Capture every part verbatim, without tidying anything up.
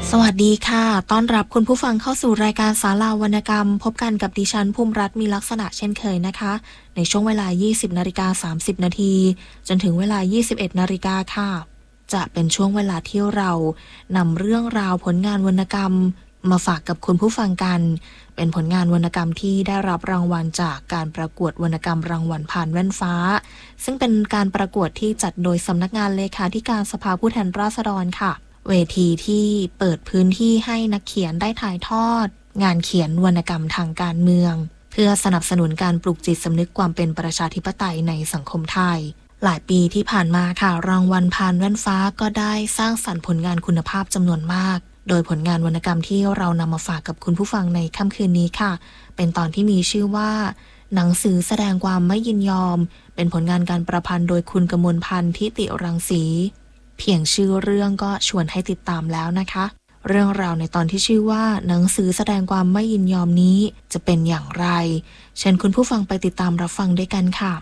สวัสดีค่ะต้อนรับคุณผู้ฟังเข้าสู่รายการศาลาวรรณกรรมพบกันกับดิฉันภูมิรัตน์มีลักษณะเช่นเคยนะคะในช่วงเวลา ยี่สิบนาฬิกาสามสิบนาทีจนถึงเวลา ยี่สิบเอ็ดนาฬิกาค่ะจะเป็นช่วงเวลาที่เรานำเรื่องราวผลงานวรรณกรรมมาฝากกับคุณผู้ฟังกันเป็นผลงานวรรณกรรมที่ได้รับรางวัลจากการประกวดวรรณกรรมรางวัลผ่านแว่นฟ้าซึ่งเป็นการประกวดที่จัดโดยสำนักงานเลขาธิการสภาผู้แทนราษฎรค่ะเวทีที่เปิดพื้นที่ให้นักเขียนได้ถ่ายทอดงานเขียนวรรณกรรมทางการเมืองเพื่อสนับสนุนการปลุกจิตสำนึกความเป็นประชาธิปไตยในสังคมไทยหลายปีที่ผ่านมาค่ะรางวัลผ่านแว่นฟ้าก็ได้สร้างสรรค์ผลงานคุณภาพจำนวนมากโดยผลงานวรรณกรรมที่เรานำมาฝากกับคุณผู้ฟังในค่ำคืนนี้ค่ะเป็นตอนที่มีชื่อว่าหนังสือแสดงความไม่ยินยอมเป็นผลงานการประพันธ์โดยคุณกมลพันธ์ทิติรังสีเพียงชื่อเรื่องก็ชวนให้ติดตามแล้วนะคะเรื่องราวในตอนที่ชื่อว่าหนังสือแสดงความไม่ยินยอมนี้จะเป็นอย่างไรเชิญคุณผู้ฟังไปติดตามรับฟังด้วยกันค่ะ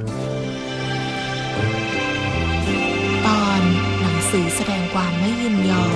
ตอนหนังสือแสดงความไม่ยินยอม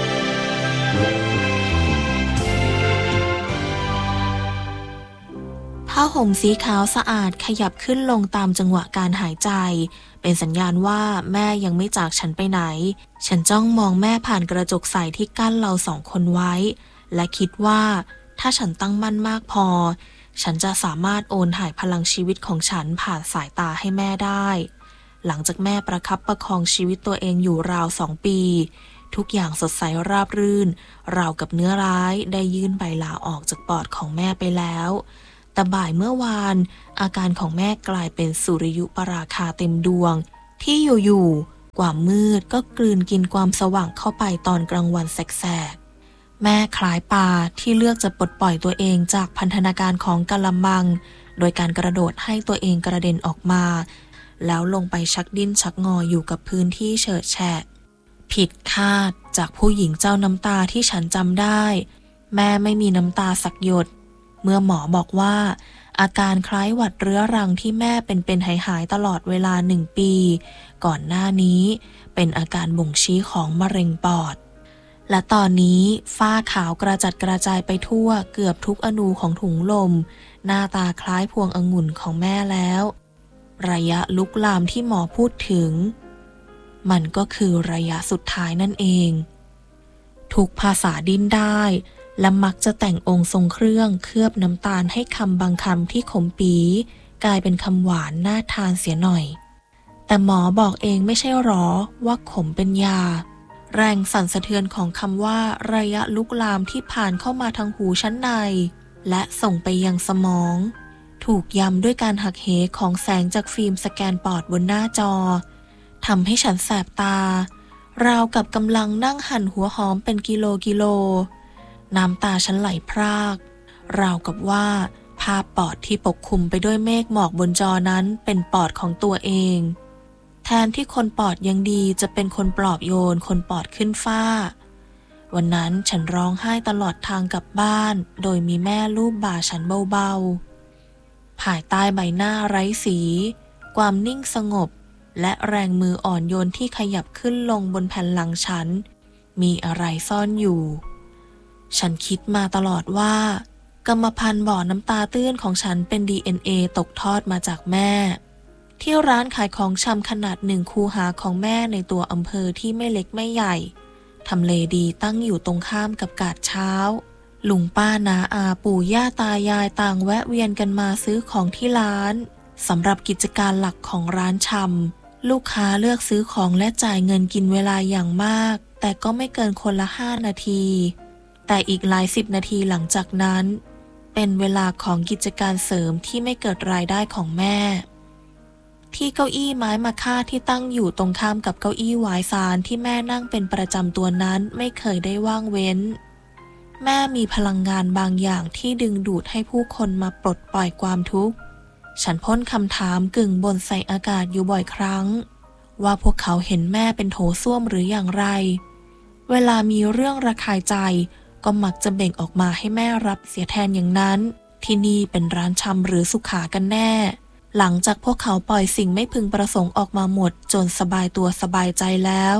ผ้าห่มสีขาวสะอาดขยับขึ้นลงตามจังหวะการหายใจเป็นสัญญาณว่าแม่ยังไม่จากฉันไปไหนฉันจ้องมองแม่ผ่านกระจกใสที่กั้นเราสองคนไว้และคิดว่าถ้าฉันตั้งมั่นมากพอฉันจะสามารถโอนถ่ายพลังชีวิตของฉันผ่านสายตาให้แม่ได้หลังจากแม่ประคับประคองชีวิตตัวเองอยู่ราวสองปีทุกอย่างสดใสราบรื่นราวกับเนื้อร้ายได้ยื่นใบลาออกจากปอดของแม่ไปแล้วแต่บ่ายเมื่อวานอาการของแม่กลายเป็นสุริยุปราคาเต็มดวงที่อยู่ๆกว่ามืดก็กลืนกินความสว่างเข้าไปตอนกลางวันแสกๆแม่คล้ายปลาที่เลือกจะปลดปล่อยตัวเองจากพันธนาการของกะละมังโดยการกระโดดให้ตัวเองกระเด็นออกมาแล้วลงไปชักดิ้นชักงออยู่กับพื้นที่เฉิดแฉะผิดคาดจากผู้หญิงเจ้าน้ำตาที่ฉันจำได้แม่ไม่มีน้ำตาสักหยดเมื่อหมอบอกว่าอาการคล้ายหวัดเรื้อรังที่แม่เป็นเป็นหายหายตลอดเวลาหนึ่งปีก่อนหน้านี้เป็นอาการบ่งชี้ของมะเร็งปอดและตอนนี้ฝ้าขาวกระจัดกระจายไปทั่วเกือบทุกอนูของถุงลมหน้าตาคล้ายพวงองุ่นของแม่แล้วระยะลุกลามที่หมอพูดถึงมันก็คือระยะสุดท้ายนั่นเองทุกภาษาดิ้นได้และมักจะแต่งองค์ทรงเครื่องเคลือบน้ำตาลให้คำบางคำที่ขมปี๋กลายเป็นคำหวานน่าทานเสียหน่อยแต่หมอบอกเองไม่ใช่หรอว่าขมเป็นยาแรงสั่นสะเทือนของคำว่าระยะลุกลามที่ผ่านเข้ามาทางหูชั้นในและส่งไปยังสมองถูกย้ำด้วยการหักเหของแสงจากฟิล์มสแกนปอดบนหน้าจอทำให้ฉันแสบตาราวกับกำลังนั่งหั่นหัวหอมเป็นกิโลกิโลน้ำตาฉันไหลพรากราวกับว่าภาพปอดที่ปกคลุมไปด้วยเมฆหมอกบนจอนั้นเป็นปอดของตัวเองแทนที่คนปอดยังดีจะเป็นคนปลอบโยนคนปอดขึ้นฟ้าวันนั้นฉันร้องไห้ตลอดทางกลับบ้านโดยมีแม่ลูบบ่าฉันเบาๆภายใต้ใบหน้าไร้สีความนิ่งสงบและแรงมืออ่อนโยนที่ขยับขึ้นลงบนแผ่นหลังฉันมีอะไรซ่อนอยู่ฉันคิดมาตลอดว่ากรรมพันธุ์บ่อน้ำตาตื้นของฉันเป็น ดี เอ็น เอ ตกทอดมาจากแม่ที่ร้านขายของชำขนาดหนึ่งคูหาของแม่ในตัวอำเภอที่ไม่เล็กไม่ใหญ่ทำเลดีตั้งอยู่ตรงข้ามกับกาดเช้าลุงป้าน้าอาปู่ย่าตายายต่างแวะเวียนกันมาซื้อของที่ร้านสำหรับกิจการหลักของร้านชำลูกค้าเลือกซื้อของและจ่ายเงินกินเวลาอย่างมากแต่ก็ไม่เกินคนละห้านาทีแต่อีกหลายสิบนาทีหลังจากนั้นเป็นเวลาของกิจการเสริมที่ไม่เกิดรายได้ของแม่ที่เก้าอี้ไม้มะค่าที่ตั้งอยู่ตรงข้ามกับเก้าอี้หวายสารที่แม่นั่งเป็นประจำตัวนั้นไม่เคยได้ว่างเว้นแม่มีพลังงานบางอย่างที่ดึงดูดให้ผู้คนมาปลดปล่อยความทุกข์ฉันพ่นคำถามกึ่งบ่นใส่อากาศอยู่บ่อยครั้งว่าพวกเขาเห็นแม่เป็นโถส้วมหรืออย่างไรเวลามีเรื่องระคายใจก็มักจะเบ่งออกมาให้แม่รับเสียแทนอย่างนั้นที่นี่เป็นร้านชำหรือสุขากันแน่หลังจากพวกเขาปล่อยสิ่งไม่พึงประสงค์ออกมาหมดจนสบายตัวสบายใจแล้ว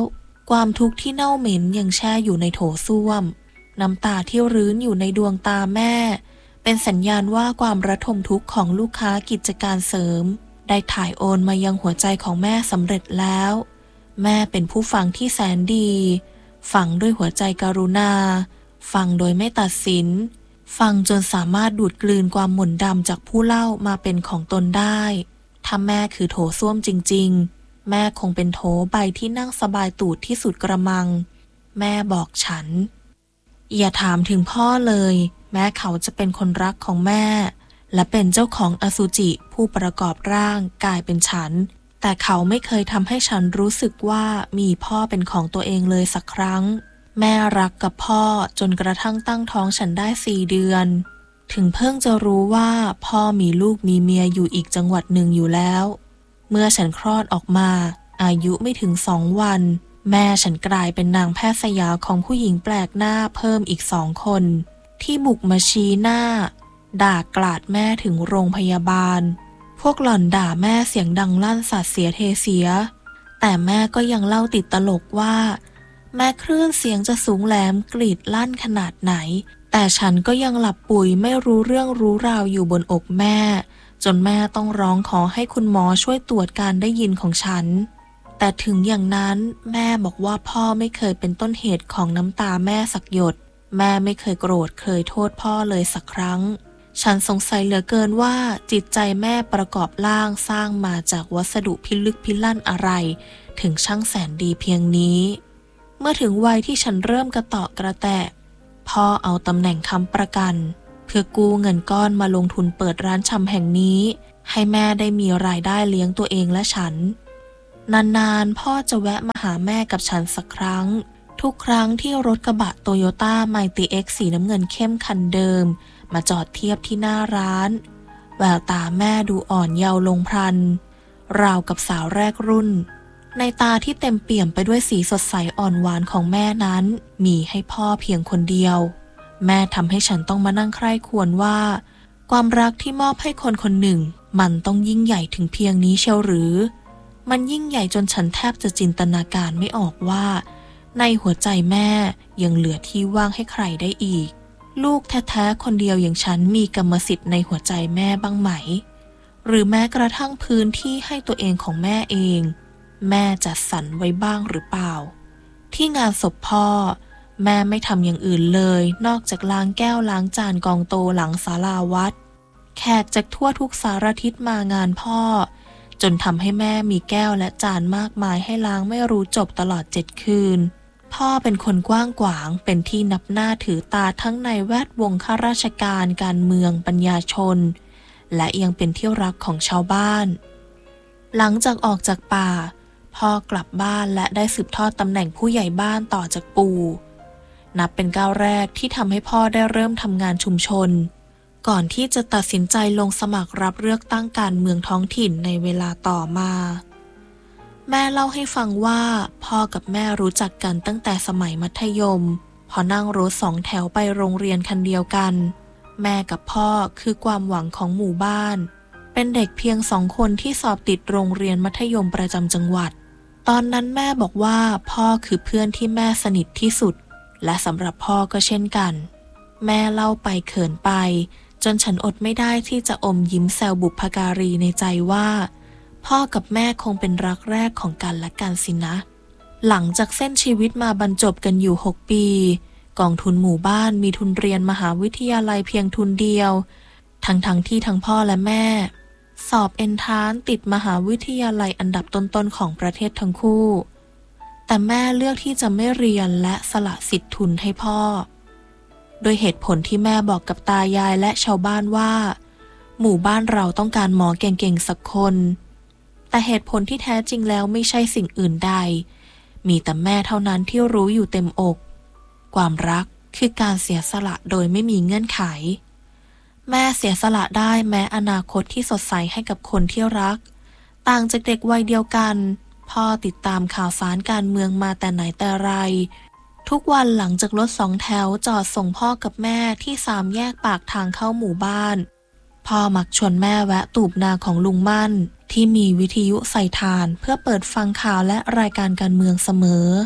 ความทุกข์ที่เน่าเหม็นยังแช่อยู่ในโถส้วมน้ำตาที่รื้นอยู่ในดวงตาแม่เป็นสัญญาณว่าความระทมทุกข์ของลูกค้ากิจการเสริมได้ถ่ายโอนมายังหัวใจของแม่สำเร็จแล้วแม่เป็นผู้ฟังที่แสนดีฟังด้วยหัวใจกรุณาฟังโดยไม่ตัดสินฟังจนสามารถดูดกลืนความหม่นดำจากผู้เล่ามาเป็นของตนได้ถ้าแม่คือโถส้วมจริงๆแม่คงเป็นโถใบที่นั่งสบายตูดที่สุดกระมังแม่บอกฉันอย่าถามถึงพ่อเลยแม้เขาจะเป็นคนรักของแม่และเป็นเจ้าของอสุจิผู้ประกอบร่างกายเป็นฉันแต่เขาไม่เคยทำให้ฉันรู้สึกว่ามีพ่อเป็นของตัวเองเลยสักครั้งแม่รักกับพ่อจนกระทั่งตั้งท้องฉันได้สี่เดือนถึงเพิ่งจะรู้ว่าพ่อมีลูกมีเมียอยู่อีกจังหวัดหนึ่งอยู่แล้วเมื่อฉันคลอดออกมาอายุไม่ถึงสองวันแม่ฉันกลายเป็นนางแพทย์สยาของผู้หญิงแปลกหน้าเพิ่มอีกสองคนที่บุกมาชี้หน้าด่ากลาดแม่ถึงโรงพยาบาลพวกหล่อนด่าแม่เสียงดังลั่นสัตว์เสียเทเสียแต่แม่ก็ยังเล่าติดตลกว่าแม้คลื่นเสียงจะสูงแหลมกรีดลั่นขนาดไหนแต่ฉันก็ยังหลับปุ๋ยไม่รู้เรื่องรู้ราวอยู่บนอกแม่จนแม่ต้องร้องขอให้คุณหมอช่วยตรวจการได้ยินของฉันแต่ถึงอย่างนั้นแม่บอกว่าพ่อไม่เคยเป็นต้นเหตุของน้ำตาแม่สักหยดแม่ไม่เคยโกรธเคยโทษพ่อเลยสักครั้งฉันสงสัยเหลือเกินว่าจิตใจแม่ประกอบร่างสร้างมาจากวัสดุพิลึกพิลั่นอะไรถึงช่างแสนดีเพียงนี้เมื่อถึงวัยที่ฉันเริ่มกระเตาะกระแตะพ่อเอาตำแหน่งค้ำประกันเพื่อกู้เงินก้อนมาลงทุนเปิดร้านชำแห่งนี้ให้แม่ได้มีรายได้เลี้ยงตัวเองและฉันนานๆพ่อจะแวะมาหาแม่กับฉันสักครั้งทุกครั้งที่รถกระบะโตโยต้าไมติเอ็กซ์สีน้ำเงินเข้มคันเดิมมาจอดเทียบที่หน้าร้านแววตาแม่ดูอ่อนเยาว์ลงพลันราวกับสาวแรกรุ่นในตาที่เต็มเปี่ยมไปด้วยสีสดใสอ่อนหวานของแม่นั้นมีให้พ่อเพียงคนเดียวแม่ทำให้ฉันต้องมานั่งใคร่ครวญว่าความรักที่มอบให้คนคนหนึ่งมันต้องยิ่งใหญ่ถึงเพียงนี้เชียวหรือมันยิ่งใหญ่จนฉันแทบจะจินตนาการไม่ออกว่าในหัวใจแม่ยังเหลือที่ว่างให้ใครได้อีกลูกแท้ๆคนเดียวอย่างฉันมีกรรมสิทธิ์ในหัวใจแม่บ้างไหมหรือแม้กระทั่งพื้นที่ให้ตัวเองของแม่เองแม่จัดสรรไว้บ้างหรือเปล่าที่งานศพพ่อแม่ไม่ทำอย่างอื่นเลยนอกจากล้างแก้วล้างจานกองโตหลังศาลาวัดแขกจากทั่วทุกสารทิศมางานพ่อจนทำให้แม่มีแก้วและจานมากมายให้ล้างไม่รู้จบตลอดเจ็ดคืนพ่อเป็นคนกว้างขวางเป็นที่นับหน้าถือตาทั้งในแวดวงข้าราชการการเมืองปัญญาชนและยังเป็นที่รักของชาวบ้านหลังจากออกจากป่าพ่อกลับบ้านและได้สืบทอดตำแหน่งผู้ใหญ่บ้านต่อจากปู่นับเป็นก้าวแรกที่ทำให้พ่อได้เริ่มทำงานชุมชนก่อนที่จะตัดสินใจลงสมัครรับเลือกตั้งการเมืองท้องถิ่นในเวลาต่อมาแม่เล่าให้ฟังว่าพ่อกับแม่รู้จักกันตั้งแต่สมัยมัธยมพอนั่งรถสองแถวไปโรงเรียนคันเดียวกันแม่กับพ่อคือความหวังของหมู่บ้านเป็นเด็กเพียงสองคนที่สอบติดโรงเรียนมัธยมประจำจังหวัดตอนนั้นแม่บอกว่าพ่อคือเพื่อนที่แม่สนิทที่สุดและสำหรับพ่อก็เช่นกันแม่เล่าไปเขินไปจนฉันอดไม่ได้ที่จะอมยิ้มแซวบุพการีในใจว่าพ่อกับแม่คงเป็นรักแรกของกันและกันสินะหลังจากเส้นชีวิตมาบรรจบกันอยู่หกปีกองทุนหมู่บ้านมีทุนเรียนมหาวิทยาลัยเพียงทุนเดียวทั้งๆ ท, ที่ทั้งพ่อและแม่สอบเอนทรานซ์ติดมหาวิทยาลัยอันดับต้นๆของประเทศทั้งคู่แต่แม่เลือกที่จะไม่เรียนและสละสิทธิ์ทุนให้พ่อโดยเหตุผลที่แม่บอกกับตายายและชาวบ้านว่าหมู่บ้านเราต้องการหมอเก่งๆสักคนแต่เหตุผลที่แท้จริงแล้วไม่ใช่สิ่งอื่นใดมีแต่แม่เท่านั้นที่รู้อยู่เต็มอกความรักคือการเสียสละโดยไม่มีเงื่อนไขแม่เสียสละได้แม้อนาคตที่สดใสให้กับคนที่รักต่างจากเด็กวัยเดียวกันพ่อติดตามข่าวสารการเมืองมาแต่ไหนแต่ไรทุกวันหลังจากรถสองแถวจอดส่งพ่อกับแม่ที่สามแยกปากทางเข้าหมู่บ้านพ่อมักชวนแม่แวะตูบนาของลุงมั่นที่มีวิทยุใส่ถ่านเพื่อเปิดฟังข่าวและรายการการเมืองเสมอ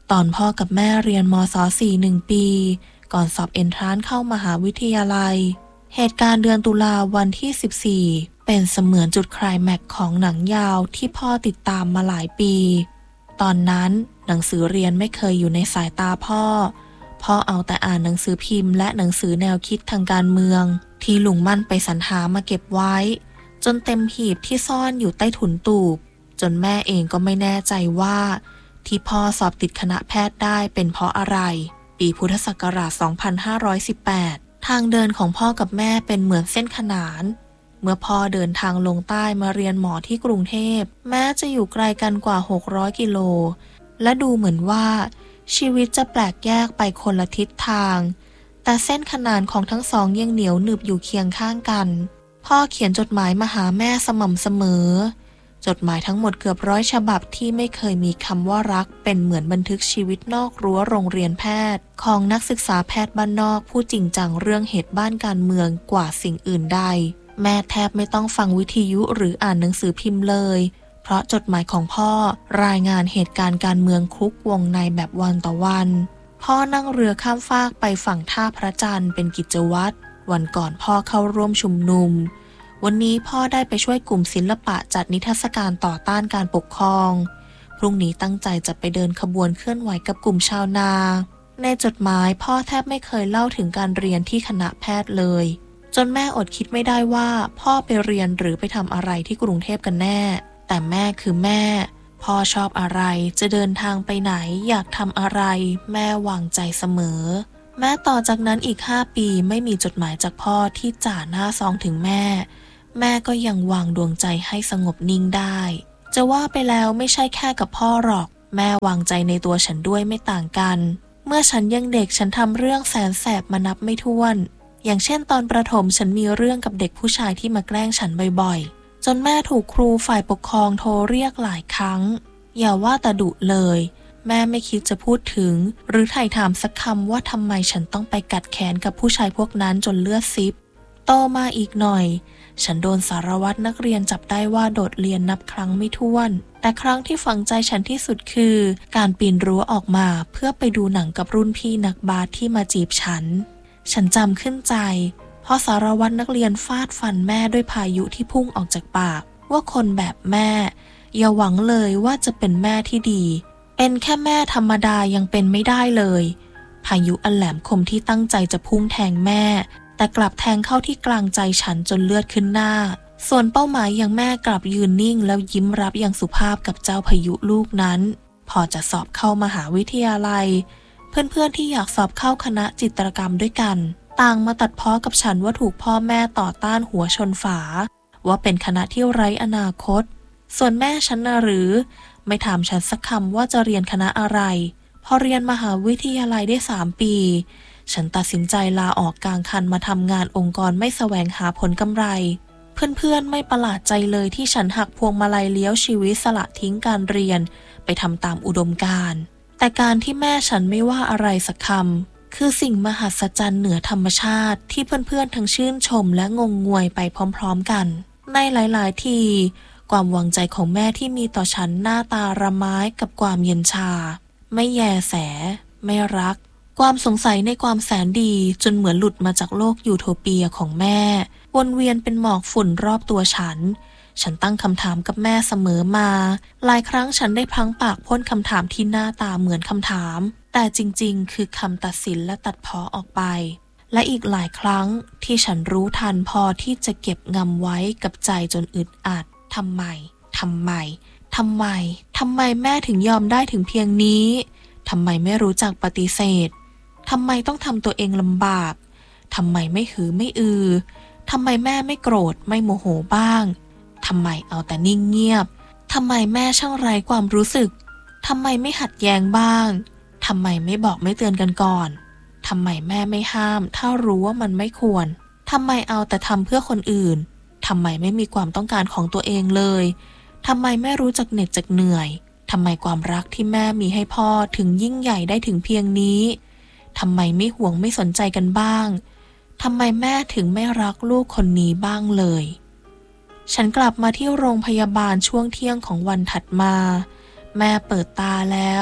ตอนพ่อกับแม่เรียนมศ.สี่ หนึ่งปีก่อนสอบเอนทรานซ์เข้ามหาวิทยาลัยเหตุการณ์เดือนตุลาวันที่สิบสี่เป็นเสมือนจุดไคลแม็กซ์ของหนังยาวที่พ่อติดตามมาหลายปีตอนนั้นหนังสือเรียนไม่เคยอยู่ในสายตาพ่อพ่อเอาแต่อ่านหนังสือพิมพ์และหนังสือแนวคิดทางการเมืองที่ลุงมั่นไปสรรหามาเก็บไว้จนเต็มหีบที่ซ่อนอยู่ใต้ถุนตูบจนแม่เองก็ไม่แน่ใจว่าที่พ่อสอบติดคณะแพทย์ได้เป็นเพราะอะไรปีพุทธศักราช สองพันห้าร้อยสิบแปด ทางเดินของพ่อกับแม่เป็นเหมือนเส้นขนานเมื่อพ่อเดินทางลงใต้มาเรียนหมอที่กรุงเทพแม้จะอยู่ไกลกันกว่าหกร้อยกิโลและดูเหมือนว่าชีวิตจะแปลกแยกไปคนละทิศทางแต่เส้นขนานของทั้งสองยังเหนียวหนึบอยู่เคียงข้างกันพ่อเขียนจดหมายมาหาแม่สม่ำเสมอจดหมายทั้งหมดเกือบร้อยฉบับที่ไม่เคยมีคำว่ารักเป็นเหมือนบันทึกชีวิตนอกรั้วโรงเรียนแพทย์ของนักศึกษาแพทย์บ้านนอกผู้จริงจังเรื่องเหตุบ้านการเมืองกว่าสิ่งอื่นใดแม่แทบไม่ต้องฟังวิทยุหรืออ่านหนังสือพิมพ์เลยเพราะจดหมายของพ่อรายงานเหตุการณ์การเมืองคลุกวงในแบบวันต่อวันพ่อนั่งเรือข้ามฟากไปฝั่งท่าพระจันทร์เป็นกิจวัตรวันก่อนพ่อเข้าร่วมชุมนุมวันนี้พ่อได้ไปช่วยกลุ่มศิลปะจัดนิทรรศการต่อต้านการปกครองพรุ่งนี้ตั้งใจจะไปเดินขบวนเคลื่อนไหวกับกลุ่มชาวนาในจดหมายพ่อแทบไม่เคยเล่าถึงการเรียนที่คณะแพทย์เลยจนแม่อดคิดไม่ได้ว่าพ่อไปเรียนหรือไปทำอะไรที่กรุงเทพกันแน่แต่แม่คือแม่พ่อชอบอะไรจะเดินทางไปไหนอยากทำอะไรแม่วางใจเสมอแม้ต่อจากนั้นอีกห้าปีไม่มีจดหมายจากพ่อที่จ่าหน้าซองถึงแม่แม่ก็ยังวางดวงใจให้สงบนิ่งได้จะว่าไปแล้วไม่ใช่แค่กับพ่อหรอกแม่วางใจในตัวฉันด้วยไม่ต่างกันเมื่อฉันยังเด็กฉันทำเรื่องแสนแสบมานับไม่ถ้วนอย่างเช่นตอนประถมฉันมีเรื่องกับเด็กผู้ชายที่มาแกล้งฉันบ่อยๆจนแม่ถูกครูฝ่ายปกครองโทรเรียกหลายครั้งอย่าว่าแต่ดุเลยแม่ไม่คิดจะพูดถึงหรือไถ่ถามสักคำว่าทำไมฉันต้องไปกัดแขนกับผู้ชายพวกนั้นจนเลือดซิบโตมาอีกหน่อยฉันโดนสารวัตรนักเรียนจับได้ว่าโดดเรียนนับครั้งไม่ถ้วนแต่ครั้งที่ฝังใจฉันที่สุดคือการปีนรั้วออกมาเพื่อไปดูหนังกับรุ่นพี่นักบาสที่มาจีบฉันฉันจำขึ้นใจเพราะสารวัตรนักเรียนฟาดฟันแม่ด้วยพายุที่พุ่งออกจากปากว่าคนแบบแม่อย่าหวังเลยว่าจะเป็นแม่ที่ดีเป็นแค่แม่ธรรมดายังเป็นไม่ได้เลยพายุอันแหลมคมที่ตั้งใจจะพุ่งแทงแม่แต่กลับแทงเข้าที่กลางใจฉันจนเลือดขึ้นหน้าส่วนเป้าหมายอย่างแม่กลับยืนนิ่งแล้วยิ้มรับอย่างสุภาพกับเจ้าพายุลูกนั้นพอจะสอบเข้ามหาวิทยาลัยเพื่อนๆที่อยากสอบเข้าคณะจิตรกรรมด้วยกันต่างมาตัดพ้อกับฉันว่าถูกพ่อแม่ต่อต้านหัวชนฝาว่าเป็นคณะที่ไร้อนาคตส่วนแม่ฉันน่ะหรือไม่ถามฉันสักคำว่าจะเรียนคณะอะไรพอเรียนมหาวิทยาลัยได้สามปีฉันตัดสินใจลาออกกลางคันมาทำงานองค์กรไม่แสวงหาผลกำไรเพื่อนๆไม่ประหลาดใจเลยที่ฉันหักพวงมาลัยเลี้ยวชีวิตสละทิ้งการเรียนไปทำตามอุดมการณ์แต่การที่แม่ฉันไม่ว่าอะไรสักคำคือสิ่งมหัศจรรย์เหนือธรรมชาติที่เพื่อนๆทั้งชื่นชมและงงงวยไปพร้อมๆกันในหลายๆทีความวางใจของแม่ที่มีต่อฉันหน้าตาระไม้กับความเย็นชาไม่แยแสไม่รักความสงสัยในความแสนดีจนเหมือนหลุดมาจากโลกยูโทเปียของแม่วนเวียนเป็นหมอกฝุ่นรอบตัวฉันฉันตั้งคำถามกับแม่เสมอมาหลายครั้งฉันได้พลั้งปากพ่นคำถามที่หน้าตาเหมือนคำถามแต่จริงๆคือคำตัดสินและตัดพ้อออกไปและอีกหลายครั้งที่ฉันรู้ทันพอที่จะเก็บงำไว้กับใจจนอึดอัดทำไมทำไมทำไมทำไมแม่ถึงยอมได้ถึงเพียงนี้ทำไมไม่รู้จักปฏิเสธทำไมต้องทำตัวเองลำบากทำไมไม่หือไม่อือทำไมแม่ไม่โกรธไม่โมโหบ้างทำไมเอาแต่นิ่งเงียบทำไมแม่ช่างไร้ความรู้สึกทำไมไม่หัดแย้งบ้างทำไมไม่บอกไม่เตือนกันก่อนทำไมแม่ไม่ห้ามถ้ารู้ว่ามันไม่ควรทำไมเอาแต่ทำเพื่อคนอื่นทำไมไม่มีความต้องการของตัวเองเลยทำไมไม่รู้จักเหน็ดจักเหนื่อยทำไมความรักที่แม่มีให้พ่อถึงยิ่งใหญ่ได้ถึงเพียงนี้ทำไมไม่ห่วงไม่สนใจกันบ้างทำไมแม่ถึงไม่รักลูกคนนี้บ้างเลยฉันกลับมาที่โรงพยาบาลช่วงเที่ยงของวันถัดมาแม่เปิดตาแล้ว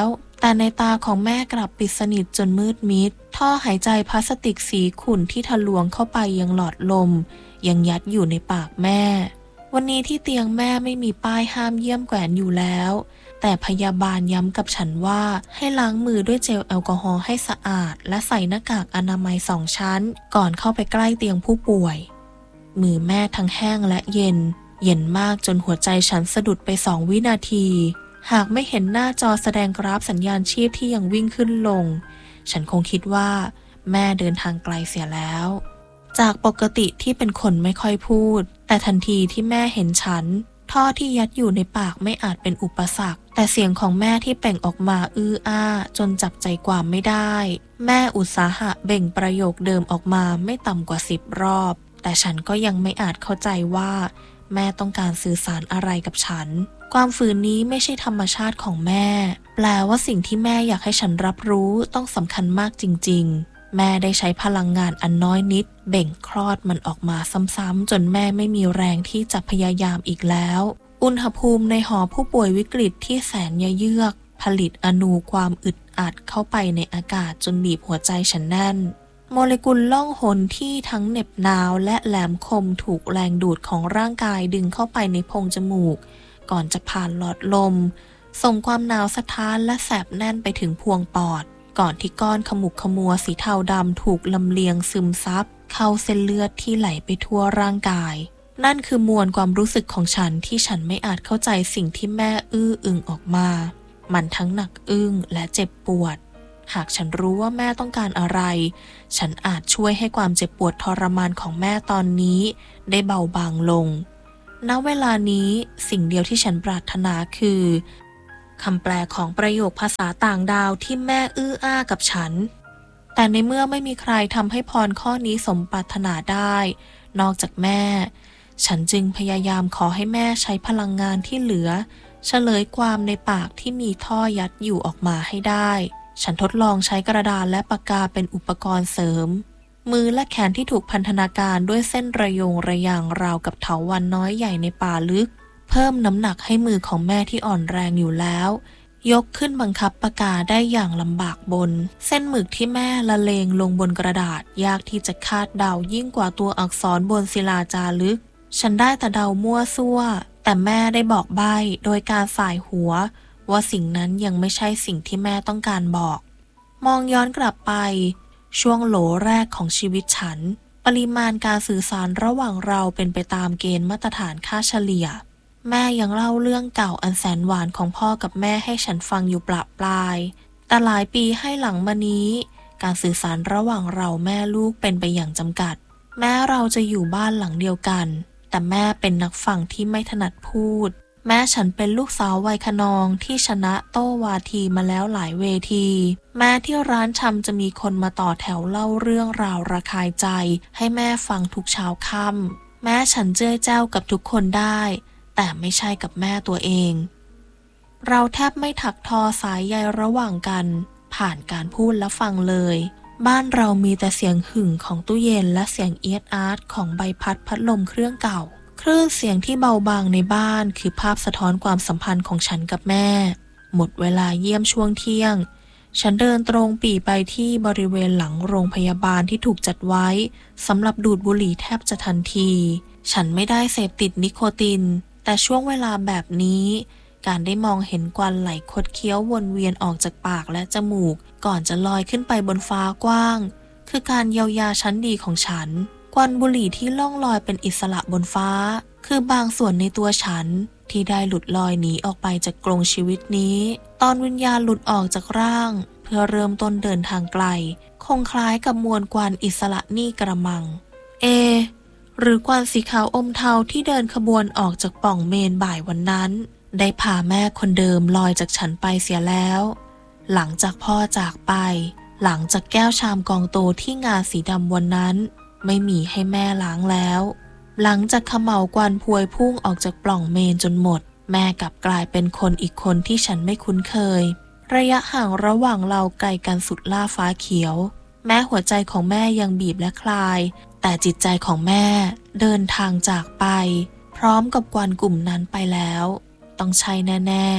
แต่ในตาของแม่กลับปิดสนิทจนมืดมิดท่อหายใจพลาสติกสีขุ่นที่ทะลวงเข้าไปยังหลอดลมยังยัดอยู่ในปากแม่วันนี้ที่เตียงแม่ไม่มีป้ายห้ามเยี่ยมแขวนอยู่แล้วแต่พยาบาลย้ำกับฉันว่าให้ล้างมือด้วยเจลแอลกอฮอล์ให้สะอาดและใส่หน้ากากอนามัยสองชั้นก่อนเข้าไปใกล้เตียงผู้ป่วยมือแม่ทั้งแห้งและเย็นเย็นมากจนหัวใจฉันสะดุดไปสองวินาทีหากไม่เห็นหน้าจอแสดงกราฟสัญญาณชีพที่ยังวิ่งขึ้นลงฉันคงคิดว่าแม่เดินทางไกลเสียแล้วจากปกติที่เป็นคนไม่ค่อยพูดแต่ทันทีที่แม่เห็นฉันท่อที่ยัดอยู่ในปากไม่อาจเป็นอุปสรรคแต่เสียงของแม่ที่เปล่งออกมาอื้ออ้าจนจับใจความไม่ได้แม่อุตสาหะเบ่งประโยคเดิมออกมาไม่ต่ำกว่าสิบรอบแต่ฉันก็ยังไม่อาจเข้าใจว่าแม่ต้องการสื่อสารอะไรกับฉันความฝืนนี้ไม่ใช่ธรรมชาติของแม่แปลว่าสิ่งที่แม่อยากให้ฉันรับรู้ต้องสำคัญมากจริงๆแม่ได้ใช้พลังงานอันน้อยนิดเบ่งคลอดมันออกมาซ้ำๆจนแม่ไม่มีแรงที่จะพยายามอีกแล้วอุณหภูมิในหอผู้ป่วยวิกฤตที่แสนเยือกผลิตอนูความอึดอัดเข้าไปในอากาศจนบีบหัวใจฉันแน่นโมเลกุลล่องหนที่ทั้งเหน็บหนาวและแหลมคมถูกแรงดูดของร่างกายดึงเข้าไปในโพรงจมูกก่อนจะผ่านหลอดลมส่งความหนาวสะท้านและแสบแน่นไปถึงพวงปอดก่อนที่ก้อนขมุกขมัวสีเทาดำถูกลำเลียงซึมซับเข้าเส้นเลือดที่ไหลไปทั่วร่างกายนั่นคือมวลความรู้สึกของฉันที่ฉันไม่อาจเข้าใจสิ่งที่แม่อื้ออึงออกมามันทั้งหนักอึ้งและเจ็บปวดหากฉันรู้ว่าแม่ต้องการอะไรฉันอาจช่วยให้ความเจ็บปวดทรมานของแม่ตอนนี้ได้เบาบางลงณเวลานี้สิ่งเดียวที่ฉันปรารถนาคือคำแปลของประโยคภาษาต่างดาวที่แม่อื้ออ้ากับฉันแต่ในเมื่อไม่มีใครทำให้พรข้อนี้สมปรารถนาได้นอกจากแม่ฉันจึงพยายามขอให้แม่ใช้พลังงานที่เหลือเฉลยความในปากที่มีท่อยัดอยู่ออกมาให้ได้ฉันทดลองใช้กระดาษและปากกาเป็นอุปกรณ์เสริมมือและแขนที่ถูกพันธนาการด้วยเส้นระโยงระยางราวกับเถาวัลย์น้อยใหญ่ในป่าลึกเพิ่มน้ำหนักให้มือของแม่ที่อ่อนแรงอยู่แล้วยกขึ้นบังคับปากกาได้อย่างลำบากบนเส้นหมึกที่แม่ละเลงลงบนกระดาษยากที่จะคาดเดายิ่งกว่าตัวอักษรบนศิลาจารึกฉันได้แต่เดามั่วซั่วแต่แม่ได้บอกใบ้โดยการส่ายหัวว่าสิ่งนั้นยังไม่ใช่สิ่งที่แม่ต้องการบอกมองย้อนกลับไปช่วงโหลแรกของชีวิตฉันปริมาณการสื่อสารระหว่างเราเป็นไปตามเกณฑ์มาตรฐานค่าเฉลี่ยแม่ยังเล่าเรื่องเก่าอันแสนหวานของพ่อกับแม่ให้ฉันฟังอยู่ประปรายแต่หลายปีให้หลังมานี้การสื่อสารระหว่างเราแม่ลูกเป็นไปอย่างจำกัดแม้เราจะอยู่บ้านหลังเดียวกันแต่แม่เป็นนักฟังที่ไม่ถนัดพูดแม้ฉันเป็นลูกสาววัยคะนองที่ชนะโต้วาทีมาแล้วหลายเวทีแม้ที่ร้านชำจะมีคนมาต่อแถวเล่าเรื่องราวระคายใจให้แม่ฟังทุกเช้าค่ำแม้ฉันเจ้ยเจ้ากับทุกคนได้แต่ไม่ใช่กับแม่ตัวเองเราแทบไม่ถักทอสายใยระหว่างกันผ่านการพูดและฟังเลยบ้านเรามีแต่เสียงหึ่งของตู้เย็นและเสียงเอียดอาร์ตของใบพัดพัดลมเครื่องเก่าคลื่นเสียงที่เบาบางในบ้านคือภาพสะท้อนความสัมพันธ์ของฉันกับแม่หมดเวลาเยี่ยมช่วงเที่ยงฉันเดินตรงปี่ไปที่บริเวณหลังโรงพยาบาลที่ถูกจัดไว้สำหรับดูดบุหรี่แทบจะทันทีฉันไม่ได้เสพติดนิโคตินแต่ช่วงเวลาแบบนี้การได้มองเห็นควันไหลคดเคี้ยววนเวียนออกจากปากและจมูกก่อนจะลอยขึ้นไปบนฟ้ากว้างคือการเยียวยาชั้นดีของฉันควันบุหรี่ที่ล่องลอยเป็นอิสระบนฟ้าคือบางส่วนในตัวฉันที่ได้หลุดลอยหนีออกไปจากกรงชีวิตนี้ตอนวิญญาณหลุดออกจากร่างเพื่อเริ่มต้นเดินทางไกลคงคล้ายกับมวลควันอิสระนี่กระมังเอหรือควันสีขาวอมเทาที่เดินขบวนออกจากปล่องเมนบ่ายวันนั้นได้พาแม่คนเดิมลอยจากฉันไปเสียแล้วหลังจากพ่อจากไปหลังจากแก้วชามกองโตที่งาสีดำวันนั้นไม่มีให้แม่ล้างแล้วหลังจากเขม่าวควันพวยพุ่งออกจากปล่องเมนจนหมดแม่กลับกลายเป็นคนอีกคนที่ฉันไม่คุ้นเคยระยะห่างระหว่างเราไกลกันสุดล่าฟ้าเขียวแม้หัวใจของแม่ยังบีบและคลายแต่จิตใจของแม่เดินทางจากไปพร้อมกับควันกลุ่มนั้นไปแล้วต้องใช่แน่ๆ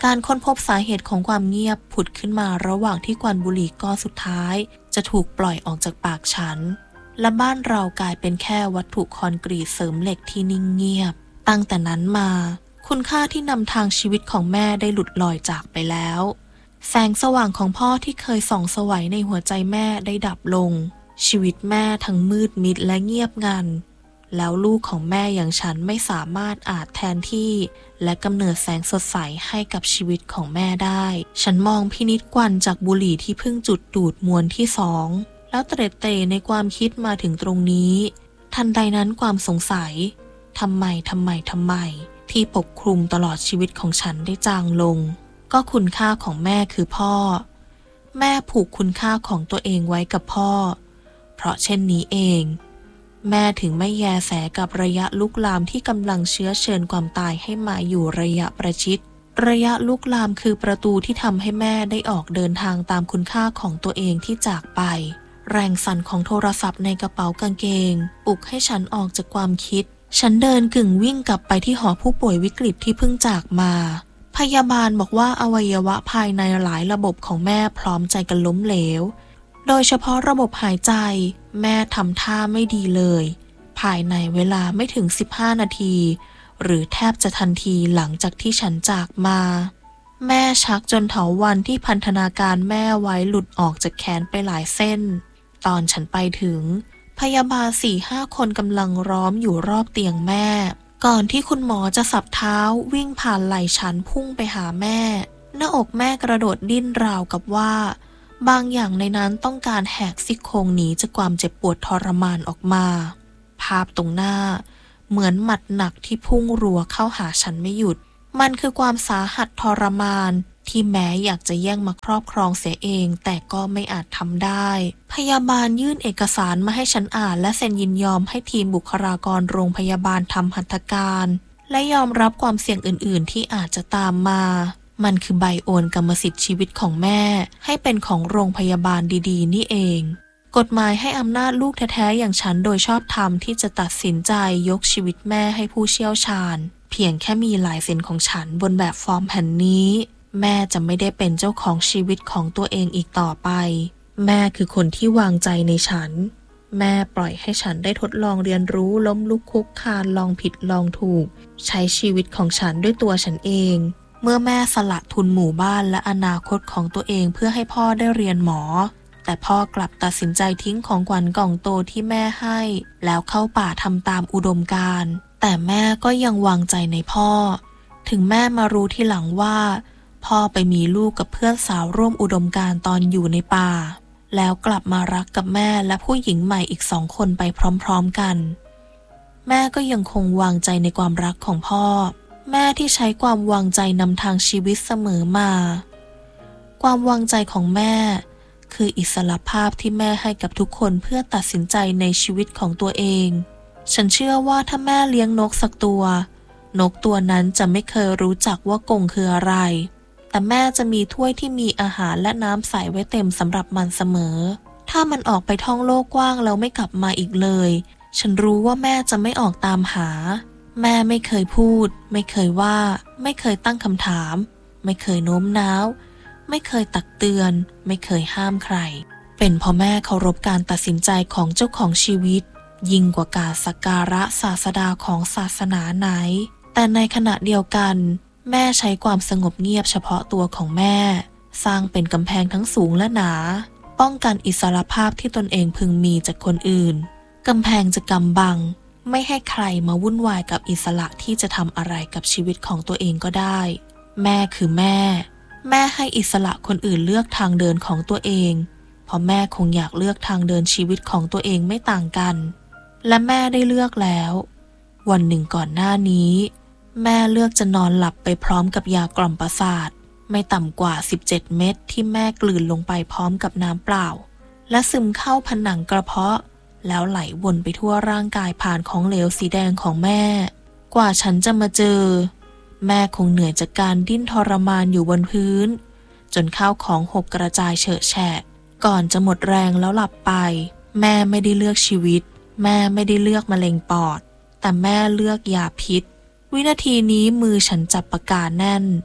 การค้นพบสาเหตุของความเงียบผุดขึ้นมาระหว่างที่ควันบุหรี่ก้อนสุดท้ายจะถูกปล่อยออกจากปากฉันและบ้านเรากลายเป็นแค่วัตถุคอนกรีตเสริมเหล็กที่นิ่งเงียบตั้งแต่นั้นมาคุณค่าที่นำทางชีวิตของแม่ได้หลุดลอยจากไปแล้วแสงสว่างของพ่อที่เคยส่องสวัยในหัวใจแม่ได้ดับลงชีวิตแม่ทั้งมืดมิดและเงียบงันแล้วลูกของแม่อย่างฉันไม่สามารถอาจแทนที่และกำเนิดแสงสดใสให้กับชีวิตของแม่ได้ฉันมองพินิจควันจากบุหรี่ที่เพิ่งจุดดูดมวนที่สองแล้วเตร็ดเตร่ในความคิดมาถึงตรงนี้ทันใดนั้นความสงสัยทำไมทำไมทำไมที่ปกคลุมตลอดชีวิตของฉันได้จางลงก็คุณค่าของแม่คือพ่อแม่ผูกคุณค่าของตัวเองไว้กับพ่อเพราะเช่นนี้เองแม่ถึงไม่แยแสกับระยะลุกลามที่กำลังเชื้อเชิญความตายให้มาอยู่ระยะประชิดระยะลุกลามคือประตูที่ทำให้แม่ได้ออกเดินทางตามคุณค่าของตัวเองที่จากไปแรงสั่นของโทรศัพท์ในกระเป๋ากางเกงปลุกให้ฉันออกจากความคิดฉันเดินกึ่งวิ่งกลับไปที่หอผู้ป่วยวิกฤตที่เพิ่งจากมาพยาบาลบอกว่าอวัยวะภายในหลายระบบของแม่พร้อมใจกันล้มเหลวโดยเฉพาะระบบหายใจแม่ทำท่าไม่ดีเลยภายในเวลาไม่ถึงสิบห้านาทีหรือแทบจะทันทีหลังจากที่ฉันจากมาแม่ชักจนเถาวัลย์ที่พันธนาการแม่ไว้หลุดออกจากแขนไปหลายเส้นตอนฉันไปถึงพยาบาลสี่ห้าคนกำลังล้อมอยู่รอบเตียงแม่ก่อนที่คุณหมอจะสับเท้าวิ่งผ่านไหล่ฉันพุ่งไปหาแม่หน้าอกแม่กระโดดดิ้นราวกับว่าบางอย่างในนั้นต้องการแหกซี่โครงหนีจากความเจ็บปวดทรมานออกมาภาพตรงหน้าเหมือนหมัดหนักที่พุ่งรัวเข้าหาฉันไม่หยุดมันคือความสาหัสทรมานที่แม้อยากจะแย่งมาครอบครองเสียเองแต่ก็ไม่อาจทำได้พยาบาลยื่นเอกสารมาให้ฉันอ่านและเซ็นยินยอมให้ทีมบุคลากรโรงพยาบาลทำหัตถการและยอมรับความเสี่ยงอื่นๆที่อาจจะตามมามันคือใบโอนกรรมสิทธิ์ชีวิตของแม่ให้เป็นของโรงพยาบาลดีๆนี่เองกฎหมายให้อำนาจลูกแท้ๆอย่างฉันโดยชอบธรรมที่จะตัดสินใจยกชีวิตแม่ให้ผู้เชี่ยวชาญเพียงแค่มีลายเซ็นของฉันบนแบบฟอร์มแผ่นนี้แม่จะไม่ได้เป็นเจ้าของชีวิตของตัวเองอีกต่อไปแม่คือคนที่วางใจในฉันแม่ปล่อยให้ฉันได้ทดลองเรียนรู้ล้มลุกคลุกคลานลองผิดลองถูกใช้ชีวิตของฉันด้วยตัวฉันเองเมื่อแม่สละทุนหมู่บ้านและอนาคตของตัวเองเพื่อให้พ่อได้เรียนหมอแต่พ่อกลับตัดสินใจทิ้งของขวัญกล่องโตที่แม่ให้แล้วเข้าป่าทำตามอุดมการณ์แต่แม่ก็ยังวางใจในพ่อถึงแม่มารู้ทีหลังว่าพ่อไปมีลูกกับเพื่อนสาวร่วมอุดมการณ์ตอนอยู่ในป่าแล้วกลับมารักกับแม่และผู้หญิงใหม่อีกสองคนไปพร้อมๆกันแม่ก็ยังคงวางใจในความรักของพ่อแม่ที่ใช้ความวางใจนำทางชีวิตเสมอมาความวางใจของแม่คืออิสรภาพที่แม่ให้กับทุกคนเพื่อตัดสินใจในชีวิตของตัวเองฉันเชื่อว่าถ้าแม่เลี้ยงนกสักตัวนกตัวนั้นจะไม่เคยรู้จักว่ากรงคืออะไรแต่แม่จะมีถ้วยที่มีอาหารและน้ำใส่ไว้เต็มสำหรับมันเสมอถ้ามันออกไปท่องโลกกว้างแล้วไม่กลับมาอีกเลยฉันรู้ว่าแม่จะไม่ออกตามหาแม่ไม่เคยพูดไม่เคยว่าไม่เคยตั้งคำถามไม่เคยโน้มน้าวไม่เคยตักเตือนไม่เคยห้ามใครเป็นเพราะแม่เคารพการตัดสินใจของเจ้าของชีวิตยิ่งกว่าการสักการะศาสดาของศาสนาไหนแต่ในขณะเดียวกันแม่ใช้ความสงบเงียบเฉพาะตัวของแม่สร้างเป็นกำแพงทั้งสูงและหนาป้องกันอิสรภาพที่ตนเองพึงมีจากคนอื่นกำแพงจะกำบังไม่ให้ใครมาวุ่นวายกับอิสระที่จะทำอะไรกับชีวิตของตัวเองก็ได้แม่คือแม่แม่ให้อิสระคนอื่นเลือกทางเดินของตัวเองเพราะแม่คงอยากเลือกทางเดินชีวิตของตัวเองไม่ต่างกันและแม่ได้เลือกแล้ววันหนึ่งก่อนหน้านี้แม่เลือกจะนอนหลับไปพร้อมกับยากล่อมประสาทไม่ต่ำกว่าสิบเจ็ดเม็ดที่แม่กลืนลงไปพร้อมกับน้ำเปล่าและซึมเข้าผนังกระเพาะแล้วไหลวนไปทั่วร่างกายผ่านของเหลวสีแดงของแม่กว่าฉันจะมาเจอแม่คงเหนื่อยจากการดิ้นทรมานอยู่บนพื้นจนข้าวของหกกระจายเฉอะแฉะก่อนจะหมดแรงแล้วหลับไปแม่ไม่ได้เลือกชีวิตแม่ไม่ได้เลือกมะเร็งปอดแต่แม่เลือกยาพิษวินาทีนี้มือฉันจับปากกาแน่น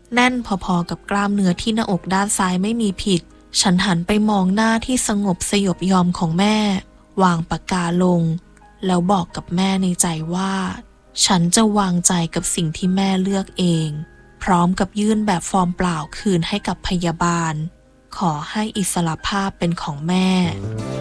แน่นพอๆกับกล้ามเนื้อที่หน้าอกด้านซ้ายไม่มีผิดฉันหันไปมองหน้าที่สงบสยบยอมของแม่วางปากกาลงแล้วบอกกับแม่ในใจว่าฉันจะวางใจกับสิ่งที่แม่เลือกเองพร้อมกับยื่นแบบฟอร์มเปล่าคืนให้กับพยาบาลขอให้อิสรภาพเป็นของแม่